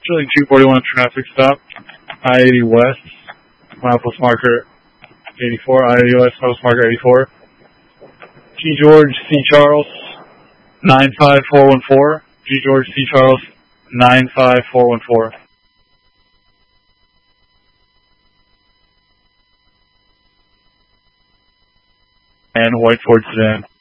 Chilling 241 traffic stop, I-80 West, milepost marker 84, I-80 West, milepost marker 84. G. George C. Charles, 95414. G. George C. Charles, 95414. And white Ford sedan.